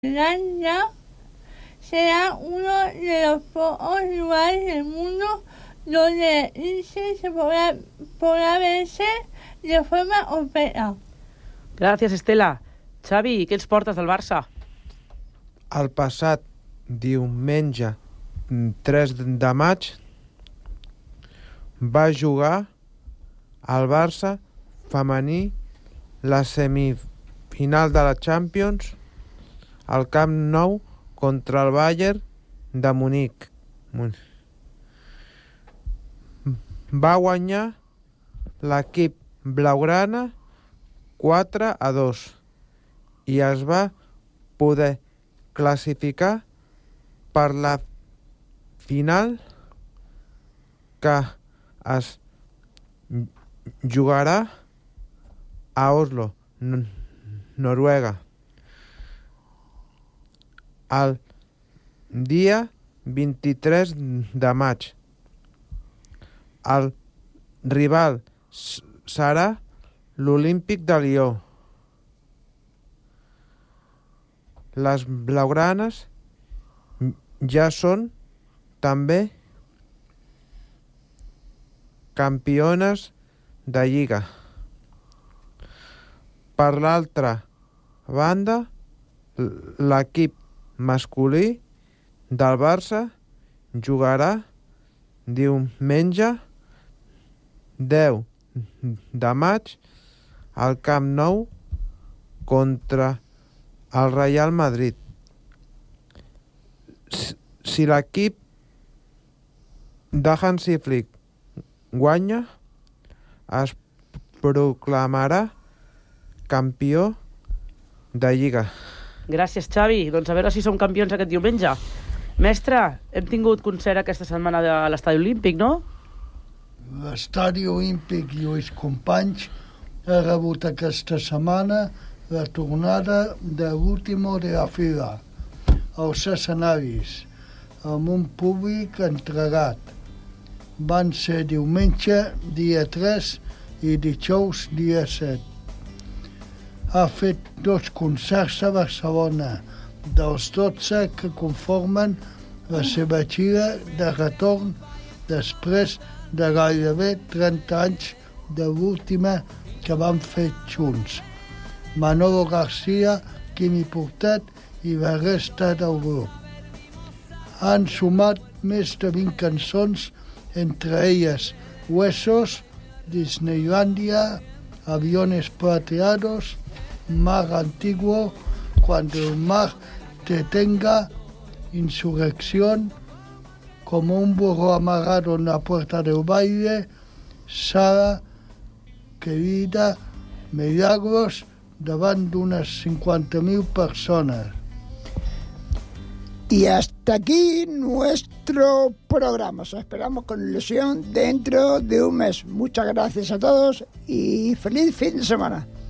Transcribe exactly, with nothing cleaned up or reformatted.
Finlandia será uno de los pocos lugares del mundo donde el índice se podrá, podrá verse de forma completa. Gràcies, Estela. Xavi, què ens portes del Barça? El passat diumenge tres de maig va jugar el Barça femení la semifinal de la Champions al Camp Nou contra el Bayern de Munic. Va guanyar l'equip blaugrana quatre a dos i es va poder classificar per la final que es jugarà a Oslo, Noruega, el dia vint-i-tres de maig. El rival serà l'Olímpic de Lió. Les blaugranes ja són també campiones de Lliga. Per l'altra banda, l'equip masculí del Barça jugarà diumenge deu de maig al Camp Nou contra el Real Madrid. Si l'equip de Hansi Flick guanya, es proclamarà campió de Lliga. Gràcies, Xavi. Doncs a veure si som campions aquest diumenge. Mestre, hem tingut concert aquesta setmana de l'Estadi Olímpic, no? L'Estadi Olímpic i els companys ha rebut aquesta setmana la tornada de l'último de la fila, als escenaris, amb un públic entregat. Van ser diumenge, dia tres, i dijous, dia set. Ha fet dos concerts a Barcelona, dels dotze que conformen la seva gira de retorn després de gairebé trenta anys de l'última que van fer junts. Manolo García, Quimi Portet i la resta del grup. Han sumat més de vint cançons, entre elles Huesos, Disneylandia, Aviones Plateados, Mar Antiguo, Cuando el mar te tenga, Insurrección, Como un burro amarrado en la puerta del baile, Sara, Querida, Milagros, davant d'unes cincuenta mil personas. Y hasta aquí nuestro programa. Os esperamos con ilusión dentro de un mes. Muchas gracias a todos y feliz fin de semana.